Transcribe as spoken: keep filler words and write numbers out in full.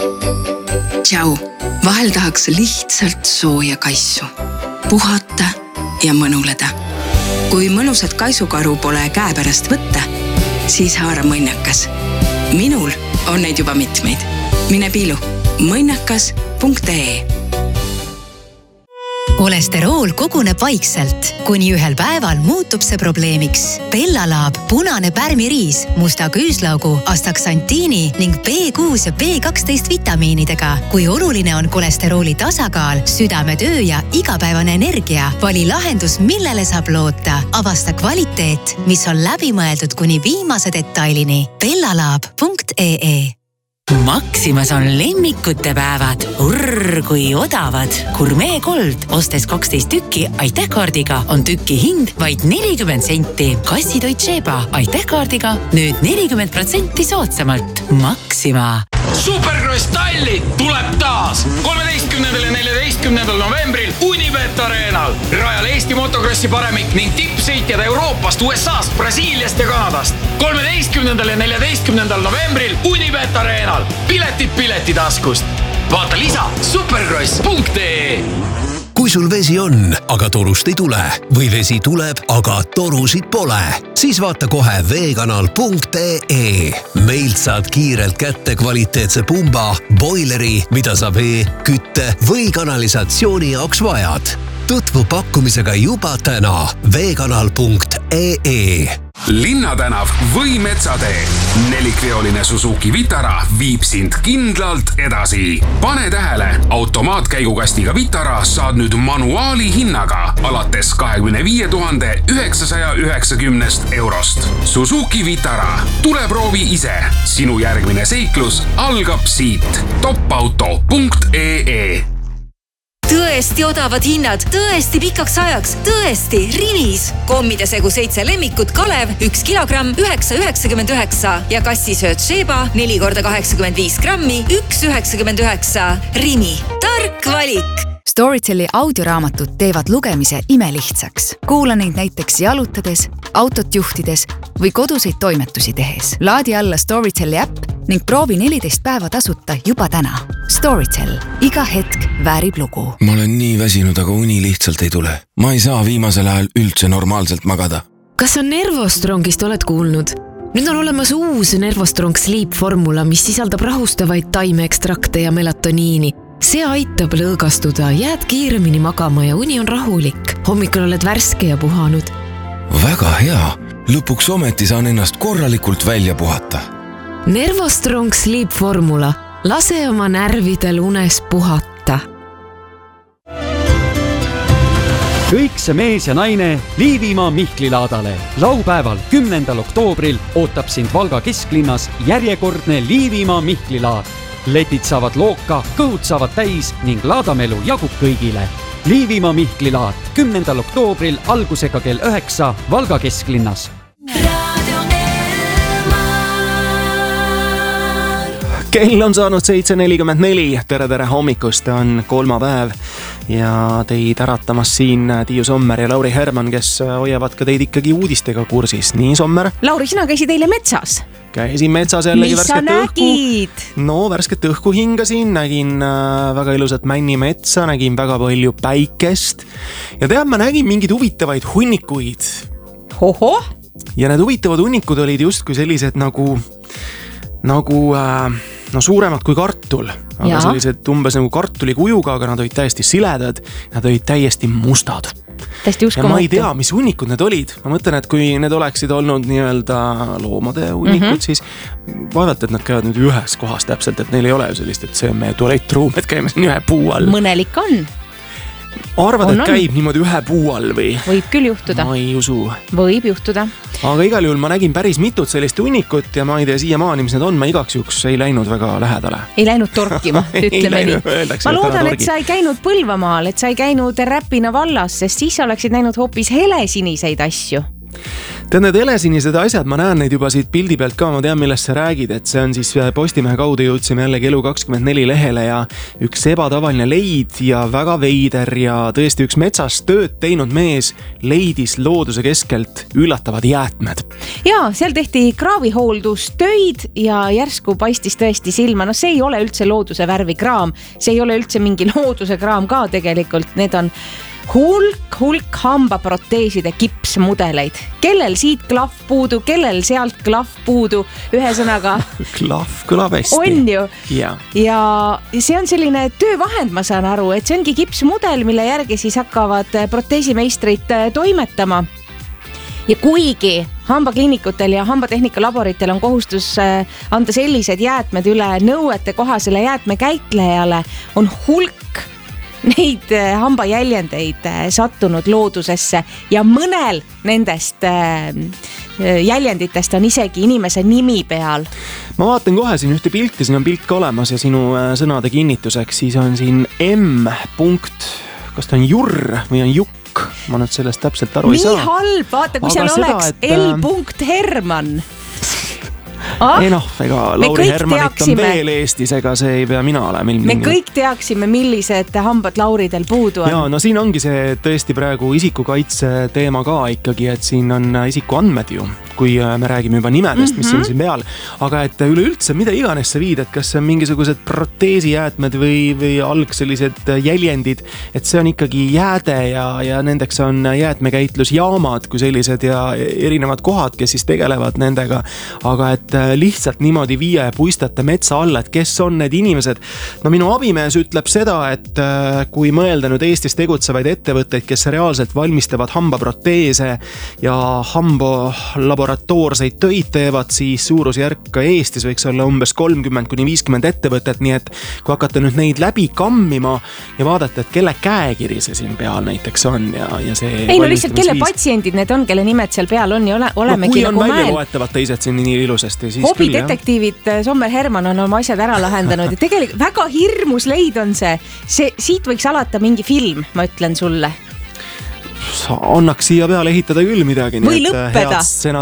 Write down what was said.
Tšau, vahel tahaks lihtsalt sooja kaisu. Puhata ja mõnuleda. Kui mõnusat kaisukaru pole käepärast võtta, siis haara mõnnakas. Minul on neid juba mitmeid. Mine piilu mõnnakas punkt ee. Kolesterool koguneb vaikselt, kuni ühel päeval muutub see probleemiks. Bellalaab, punane pärmiriis, musta küüslaugu, astaksantiini ning B kuus ja B kaksteist vitamiinidega. Kui oluline on kolesterooli tasakaal, südametöö ja igapäevane energia, vali lahendus, millele saab loota. Avasta kvaliteet, mis on läbimõeldud kuni viimase detailini. bellalaab punkt ee. Maximas on lemmikute päevad. Urr, kui odavad. Gourmet Gold, ostes kaksteist tükki aitähkaardiga on tükki hind vaid nelikümmend senti. Kassitoit Sheba aitähkaardiga nüüd nelikümmend protsenti soodsamalt. Maxima. Supercross Tallinn tuleb taas kolmeteistkümnendal ja neljateistkümnendal novembril Unibet Arenal. Rajal Eesti motokrossi paremik ning tippsõitjad Euroopast, U S A-st, Brasiiliast ja Kanadast. kolmeteistkümnendal ja neljateistkümnendal novembril Unibet Arenal. Piletid piletitaskust. Vaata lisa supercross punkt ee. Kui sul vesi on, aga torust ei tule või vesi tuleb, aga torusid pole, siis vaata kohe veekanal punkt ee. Meilt saad kiirelt kätte kvaliteetse pumba, boileri, mida sa vee, kütte või kanalisatsiooni jaoks vajad. Tutvu pakkumisega juba täna veekanal punkt ee. Linnatänav või Metsatee. Nelikveoline Suzuki Vitara viib sind kindlalt edasi. Pane tähele, automaatkäigukastiga Vitara saad nüüd manuaali hinnaga alates kahekümne viie tuhande üheksasaja üheksakümnest eurost. Suzuki Vitara. Tule proovi ise. Sinu järgmine seiklus algab siit. topauto punkt ee. Tõesti odavad hinnad, tõesti pikaks ajaks, tõesti Rimis. Kommide segu seitse lemmikut Kalev, üks kilogramm, üheksa üheksakümmend üheksa ja kassisööt Sheba, neli korda kaheksakümmend viis grammi, üks üheksakümmend üheksa. Rimi. Tark valik. Storyteli audioraamatud teevad lugemise imelihtsaks. Kuula neid näiteks jalutades, autot juhtides või koduseid toimetusi tehes. Laadi alla Storyteli äpp ning proovi neliteist päeva tasuta juba täna. Storytel. Iga hetk väärib lugu. Ma olen nii väsinud, aga uni lihtsalt ei tule. Ma ei saa viimasel ajal üldse normaalselt magada. Kas on Nervostrongist oled kuulnud? Nüüd on olemas uus Nervostrong Sleep formula, mis sisaldab rahustavaid taimeekstrakte ja melatoniini. See aitab lõõgastuda, jääd kiiremini magama ja uni on rahulik. Hommikul oled värske ja puhanud. Väga hea. Lõpuks ometi saan ennast korralikult välja puhata. Nervostrong Sleep formula. Lase oma närvidel unes puhata. Kõik see mees ja naine Liivimaa Mihklilaadale. Laupäeval kümnendal oktoobril ootab sind Valga kesklinnas järjekordne Liivimaa Mihklilaad. Letid saavad looka, kõhud saavad täis ning laadamelu jagub kõigile. Liivimaa Mihklilaad kümnendal oktoobril algusega kell üheksa Valga kesklinnas. Kell on saanud seitse nelikümmend neli. Tere, tere hommikust, on kolmapäev ja teid äratamas siin Tiiu Sommer ja Lauri Herman, kes hoiavad ka teid ikkagi uudistega kursis. Nii, Sommer? Lauri, sina käisid eile metsas. Käisin metsas jällegi värsket õhku. Nägid? No, värsket õhku hingasin, nägin väga ilusat männimetsa, nägin väga palju päikest ja tead, ma nägin mingeid huvitavaid hunnikuid. Hoho? Ja need huvitavad hunnikud olid justkui sellised nagu, nagu äh, no suuremad kui kartul, aga ja. Sellised umbes nagu kartuli kujuga, aga nad olid täiesti siledad, nad olid täiesti mustad. Täiesti uskumatu. Ja ma ei tea, mis hunnikud need olid. Ma mõtlen, et kui need oleksid olnud nii-öelda loomade hunnikud, mm -hmm. siis vaevalt, et nad käivad nüüd ühes kohas täpselt, et neil ei ole ju sellist, et see on meie tualettruum, et käime siin ühe puu all. Mõnelik on. Arvad, on, et käib on. Niimoodi ühe puu all või? Võib küll juhtuda. Ma ei usu. Võib juhtuda. Aga igal juhul ma nägin päris mitut sellist hunnikut ja ma ei tea siiamaani, mis need on. Ma igaks juhuks ei läinud väga lähedale. Ei läinud torkima, ütleme nii. Öeldakse, ma loodan, et sa ei käinud Põlvamaal, et sa ei käinud Räpina vallas, sest siis oleksid näinud hoopis helesiniseid asju. Tead, need helesinised asjad, ma näen neid juba siit pildi pealt ka, ma tean, millest sa räägid, et see on siis Postimehe kaudu jõudsime jällegi Elu kakskümmend neli lehele ja üks ebatavaline leid ja väga veider ja tõesti üks metsas tööd teinud mees leidis looduse keskelt üllatavad jäätmed. Jaa, seal tehti kraavihooldustöid ja järsku paistis tõesti silma, no see ei ole üldse looduse värvi kraam, see ei ole üldse mingi looduse kraam ka tegelikult, need on hulk, hulk hambaproteeside kipsmudeleid. Kellel siit klahv puudu, kellel sealt klahv puudu, ühesõnaga klahv kõlab hästi. On ju. Ja. ja see on selline töövahend, ma saan aru, et see ongi kipsmudel, mille järgi siis hakkavad proteesimeistrid toimetama. Ja kuigi hambakliinikutel ja hambatehnika laboritel on kohustus anda sellised jäätmed üle nõuete kohasele jäätmekäitlejale, on hulk neid hambajäljendeid sattunud loodusesse ja mõnel nendest jäljenditest on isegi inimese nimi peal. Ma vaatan kohe siin ühte pilti, siin on pilt ka olemas ja sinu sõnade kinnituseks, siis on siin M. Kas ta on jurr või on jukk? Ma nüüd sellest täpselt aru Nii ei saa. Nii halb, vaata, kui Aga seal seda, oleks et... L. Herman. Ah, ei noh, ega Lauri Hermanit on veel Eestis, ega see ei pea mina olema. Me kõik teaksime, millised hambad Lauridel puudu on. Ja, no siin ongi see tõesti praegu isikukaitse teema ka ikkagi, et siin on isiku andmed ju, kui me räägime juba nimedest, mis mm -hmm. on siin peal. Aga et üleüldse, mida iganes sa viid, et kas see on mingisugused proteesijäätmed või, või alg sellised jäljendid, et see on ikkagi jääde ja, ja nendeks on jäätmekäitlusjaamad kui sellised ja erinevad kohad, kes siis tegelevad nendega. Aga et lihtsalt niimoodi viie puistate metsa alla, et kes on need inimesed. No minu abimees ütleb seda, et kui mõelda nüüd Eestis tegutsevaid ettevõtteid, kes reaalselt valmistavad hambaproteese ja hambalaboratoorseid töid teevad, siis suurusjärk ka Eestis võiks olla umbes kolmkümmend kuni viiskümmend ettevõtet, nii et kui hakata nüüd neid läbi kammima ja vaadata, et kelle käekiri see siin peal näiteks on ja, ja see... Ei no lihtsalt, kelle patsiendid need on, kelle nimed seal peal on ja ole, olemegi no, kui on välja loetavad teised siin nii ilusasti, hobidetektiivid Sommer Herman on oma asjad ära lahendanud ja tegelikult väga hirmus leid on see. see. Siit võiks alata mingi film, ma ütlen sulle. Annaks siia peale ehitada küll midagi. Või lõppeda.